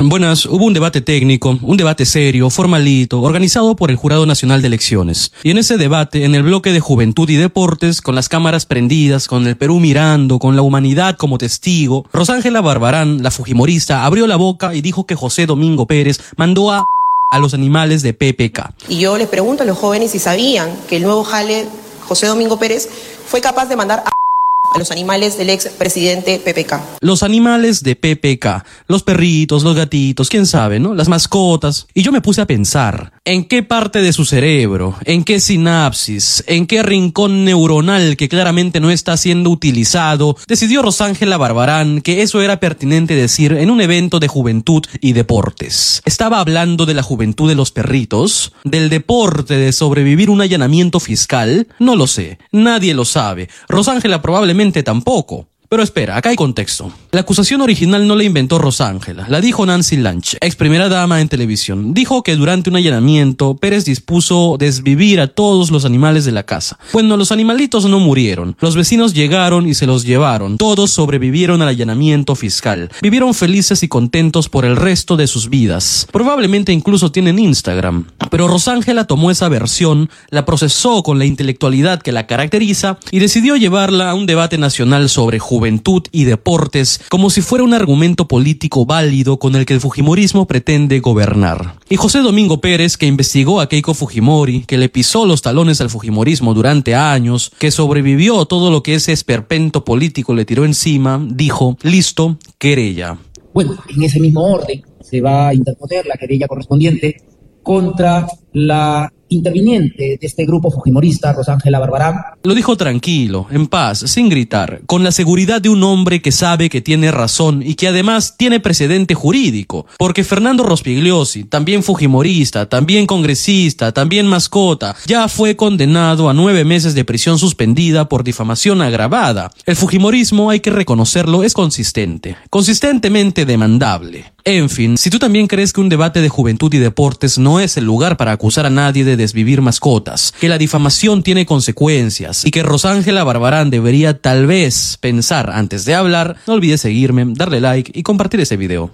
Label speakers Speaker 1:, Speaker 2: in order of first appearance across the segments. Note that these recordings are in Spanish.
Speaker 1: Buenas, hubo un debate técnico, un debate serio, formalito, organizado por el Jurado Nacional de Elecciones. Y en ese debate, en el bloque de Juventud y Deportes, con las cámaras prendidas, con el Perú mirando, con la humanidad como testigo, Rosángela Barbarán, la fujimorista, abrió la boca y dijo que José Domingo Pérez mandó a los animales de PPK.
Speaker 2: Y yo les pregunto a los jóvenes si sabían que el nuevo jale, José Domingo Pérez, fue capaz de mandar a los animales del ex presidente PPK.
Speaker 1: Los animales de PPK, los perritos, los gatitos, quién sabe, ¿no? Las mascotas. Y yo me puse a pensar, ¿en qué parte de su cerebro, en qué sinapsis, en qué rincón neuronal que claramente no está siendo utilizado, decidió Rosángela Barbarán que eso era pertinente decir en un evento de juventud y deportes? ¿Estaba hablando de la juventud de los perritos? ¿Del deporte de sobrevivir un allanamiento fiscal? No lo sé, nadie lo sabe. Rosángela probablemente tampoco. Pero espera, acá hay contexto. La acusación original no la inventó Rosángela, la dijo Nancy Lange, ex primera dama en televisión. Dijo que durante un allanamiento, Pérez dispuso desvivir a todos los animales de la casa. Bueno, los animalitos no murieron. Los vecinos llegaron y se los llevaron. Todos sobrevivieron al allanamiento fiscal. Vivieron felices y contentos por el resto de sus vidas. Probablemente incluso tienen Instagram. Pero Rosángela tomó esa versión, la procesó con la intelectualidad que la caracteriza y decidió llevarla a un debate nacional sobre juventud y deportes como si fuera un argumento político válido con el que el fujimorismo pretende gobernar. Y José Domingo Pérez, que investigó a Keiko Fujimori, que le pisó los talones al fujimorismo durante años, que sobrevivió todo lo que ese esperpento político le tiró encima, dijo, listo, querella.
Speaker 3: Bueno, en ese mismo orden se va a interponer la querella correspondiente contra la interviniente de este grupo fujimorista, Rosángela Barbarán.
Speaker 1: Lo dijo tranquilo, en paz, sin gritar, con la seguridad de un hombre que sabe que tiene razón y que además tiene precedente jurídico, porque Fernando Rospigliosi, también fujimorista, también congresista, también mascota, ya fue condenado a 9 meses de prisión suspendida por difamación agravada. El fujimorismo, hay que reconocerlo, es consistente, consistentemente demandable. En fin, si tú también crees que un debate de juventud y deportes no es el lugar para acusar a nadie de desvivir mascotas, que la difamación tiene consecuencias y que Rosángela Barbarán debería tal vez pensar antes de hablar, no olvides seguirme, darle like y compartir este video.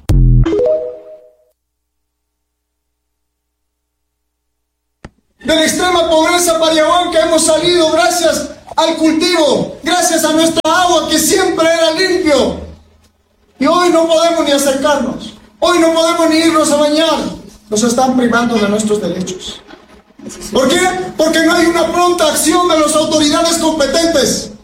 Speaker 4: De la extrema pobreza Pariahuanca hemos salido gracias al cultivo, gracias a nuestra agua que siempre era limpio. Y hoy no podemos ni acercarnos, hoy no podemos ni irnos a bañar. Nos están privando de nuestros derechos. ¿Por qué? Porque no hay una pronta acción de las autoridades competentes.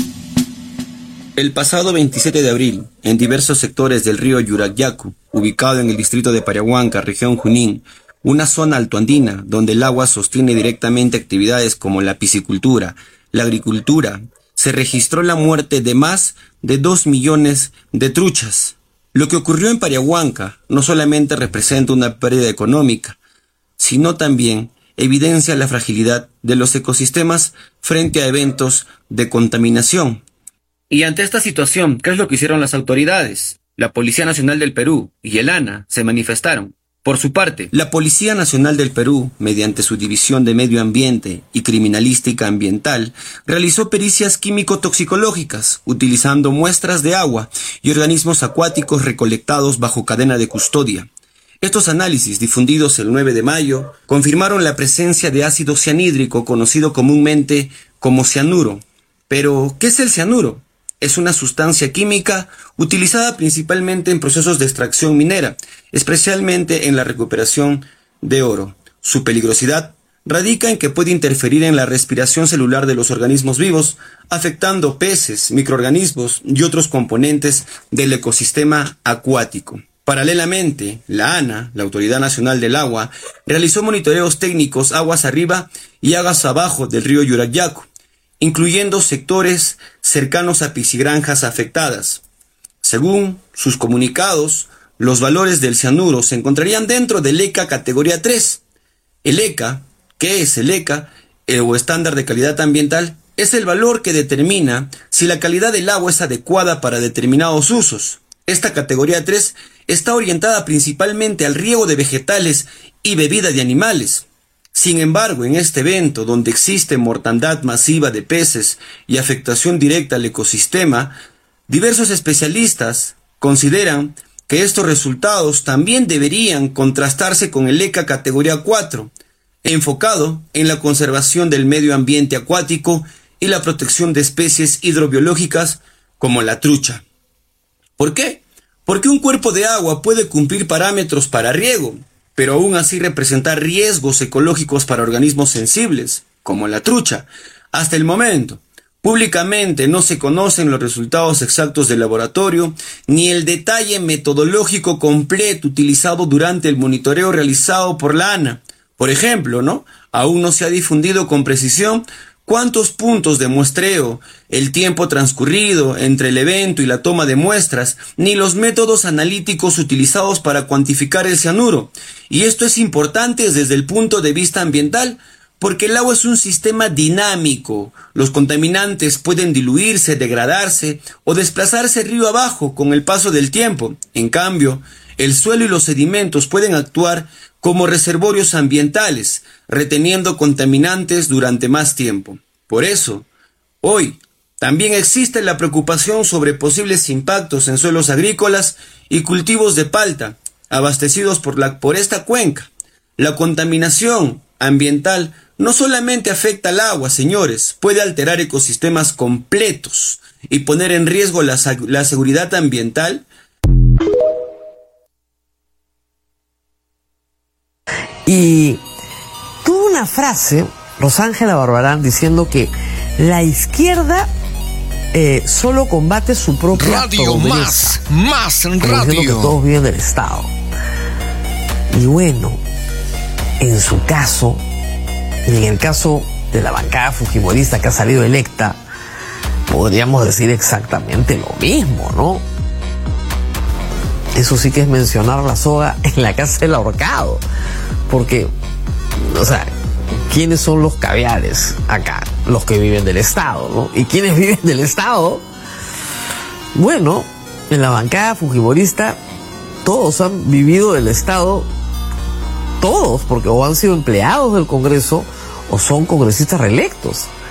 Speaker 5: El pasado 27 de abril, en diversos sectores del río Yurayacu, ubicado en el distrito de Pariahuanca, región Junín, una zona altoandina donde el agua sostiene directamente actividades como la piscicultura, la agricultura, se registró la muerte de más de 2 millones de truchas. Lo que ocurrió en Pariahuanca no solamente representa una pérdida económica, sino también evidencia la fragilidad de los ecosistemas frente a eventos de contaminación. Y ante esta situación, ¿qué es lo que hicieron las autoridades? La Policía Nacional del Perú y el ANA se manifestaron. Por su parte, la Policía Nacional del Perú, mediante su División de Medio Ambiente y Criminalística Ambiental, realizó pericias químico-toxicológicas, utilizando muestras de agua y organismos acuáticos recolectados bajo cadena de custodia. Estos análisis, difundidos el 9 de mayo, confirmaron la presencia de ácido cianhídrico, conocido comúnmente como cianuro. Pero, ¿qué es el cianuro? Es una sustancia química utilizada principalmente en procesos de extracción minera, especialmente en la recuperación de oro. Su peligrosidad radica en que puede interferir en la respiración celular de los organismos vivos, afectando peces, microorganismos y otros componentes del ecosistema acuático. Paralelamente, la ANA, la Autoridad Nacional del Agua, realizó monitoreos técnicos aguas arriba y aguas abajo del río Yurayacu, incluyendo sectores cercanos a piscigranjas afectadas. Según sus comunicados, los valores del cianuro se encontrarían dentro del ECA categoría 3. El ECA, ¿qué es el ECA? O estándar de calidad ambiental, es el valor que determina si la calidad del agua es adecuada para determinados usos. Esta categoría 3 está orientada principalmente al riego de vegetales y bebida de animales. Sin embargo, en este evento, donde existe mortandad masiva de peces y afectación directa al ecosistema, diversos especialistas consideran que que estos resultados también deberían contrastarse con el ECA categoría 4, enfocado en la conservación del medio ambiente acuático y la protección de especies hidrobiológicas como la trucha. ¿Por qué? Porque un cuerpo de agua puede cumplir parámetros para riego, pero aún así representar riesgos ecológicos para organismos sensibles, como la trucha. Hasta el momento, públicamente no se conocen los resultados exactos del laboratorio, ni el detalle metodológico completo utilizado durante el monitoreo realizado por la ANA. Por ejemplo, aún no se ha difundido con precisión cuántos puntos de muestreo, el tiempo transcurrido entre el evento y la toma de muestras, ni los métodos analíticos utilizados para cuantificar el cianuro. Y esto es importante desde el punto de vista ambiental, porque el agua es un sistema dinámico. Los contaminantes pueden diluirse, degradarse o desplazarse río abajo con el paso del tiempo. En cambio, el suelo y los sedimentos pueden actuar como reservorios ambientales, reteniendo contaminantes durante más tiempo. Por eso, hoy también existe la preocupación sobre posibles impactos en suelos agrícolas y cultivos de palta, abastecidos por esta cuenca. La contaminación ambiental no solamente afecta al agua, señores, puede alterar ecosistemas completos y poner en riesgo la seguridad ambiental.
Speaker 6: Y tuvo una frase, Rosángela Barbarán, diciendo que la izquierda solo combate su propia
Speaker 7: radio
Speaker 6: pobreza.
Speaker 7: Más radio.
Speaker 6: Diciendo que todos viven del Estado. Y bueno, en su caso, y en el caso de la bancada fujimorista que ha salido electa, podríamos decir exactamente lo mismo, ¿no? Eso sí que es mencionar la soga en la casa del ahorcado. Porque, ¿quiénes son los caviares acá? Los que viven del Estado, ¿no? ¿Y quiénes viven del Estado? Bueno, en la bancada fujimorista todos han vivido del Estado, todos, porque o han sido empleados del Congreso o son congresistas reelectos.